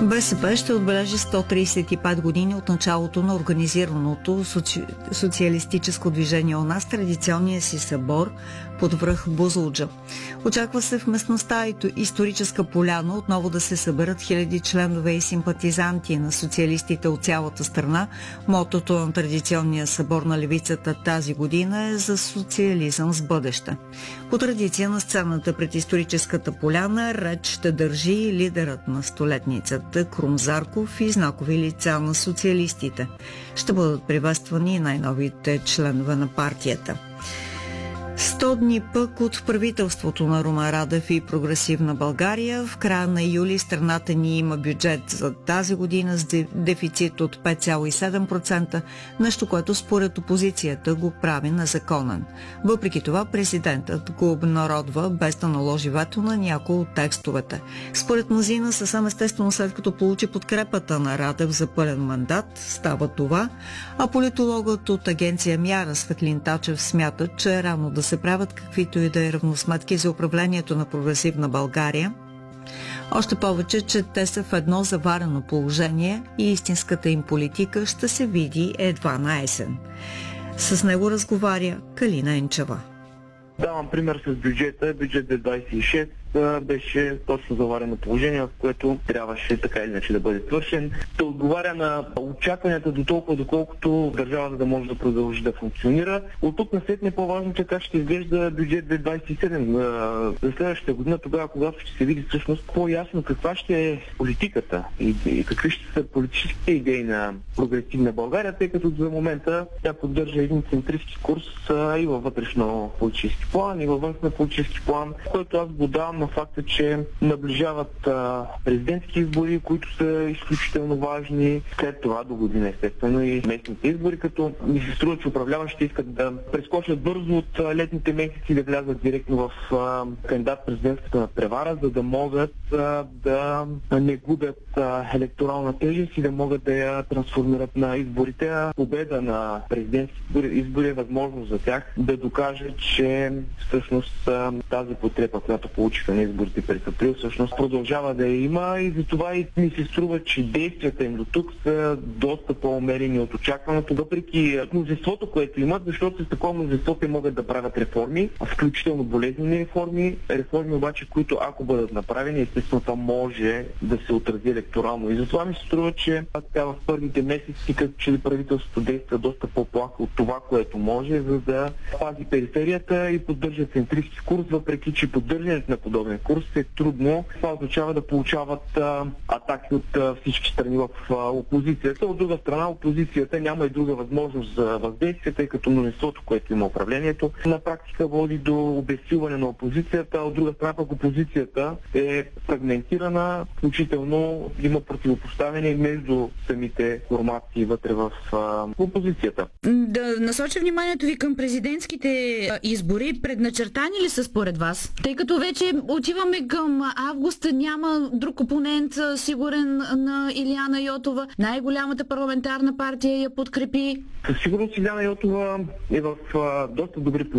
БСП ще отбележи 135 години от началото на организираното социалистическо движение у нас, традиционния си събор под връх Бузлуджа. Очаква се в местността Историческа поляна отново да се съберат хиляди членове и симпатизанти на социалистите от цялата страна. Мотото на традиционния събор на левицата тази година е за социализъм с бъдеще. По традиция на сцената пред Историческата поляна реч ще държи лидерът на столетницата Крум Зарков и знакови лица на социалистите. Ще бъдат приветствани най-новите членове на партията. 100 дни пък от правителството на Румен Радев и Прогресивна България. В края на юли страната ни има бюджет за тази година с дефицит от 5,7%, нещо, което според опозицията го прави незаконен. Въпреки това президентът го обнародва без да наложи вето на някои от текстовете. Според мнозина, съвсем естествено след като получи подкрепата на Радев за пълен мандат, става това, а политологът от агенция Мяра Светлин Тачев смята, че е рано да се правят каквито и да е равносметки за управлението на Прогресивна България. Още повече, че те са в едно заварено положение и истинската им политика ще се види едва на есен. С него разговаря Калина Енчева. Давам пример с бюджета. Бюджет 26 беше точно заварено положение, в което трябваше така или иначе да бъде свършен. Да отговаря на очакванията до толкова, доколкото държавата да може да продължи да функционира. От тук насетне по-важно е как ще изглежда бюджет 27 за следващата година, тогава, когато ще се види всъщност по-ясно каква ще е политиката и какви ще са политическите идеи на Прогресивна България, тъй като за момента тя поддържа един центристски курс и във вътрешно политически план, и във външно политически план, който аз го давам на факта, че наближават президентски избори, които са изключително важни. След това до година естествено и местните избори, като ми се струва, че управляващите искат да прескочат бързо от летните месеци и да влязат директно в кандидат-президентската надпревара, за да могат да не губят електорална тежест и да могат да я трансформират на изборите. Победа на президентски избори е възможност за тях да докажат, че всъщност тази подкрепа, която получиха на изборите през април, всъщност продължава да я има и затова и ми се струва, че действията им до тук са доста по-умерени от очакваното, въпреки мнозинството, което имат, защото с такова мнозинство те могат да правят реформи, включително болезнени реформи обаче, които ако бъдат направени, естествено това може да се отрази електорално. И затова ми се струва, че така в първите месеци, като че правителството действа доста по-плахо от това, което може, за да пази периферията и поддържа центристски курс, въпреки че поддържането на подобен курс е трудно. Това означава да получават атаки от всички страни в опозицията. От друга страна, опозицията няма и друга възможност за въздействие, тъй като мнозинството, което има управлението, на практика води до обезсилване на опозицията. От друга страна, пък опозицията е фрагментирана, включително има противопоставяне между самите формации вътре в опозицията. Да насоча вниманието ви към президентските избори. Предначертани ли са според вас? Тъй като вече отиваме към август, няма друг опонент сигурен на Илияна Йотова. Най-голямата парламентарна партия я подкрепи. Със сигурност Илияна Йотова е в доста добри позиции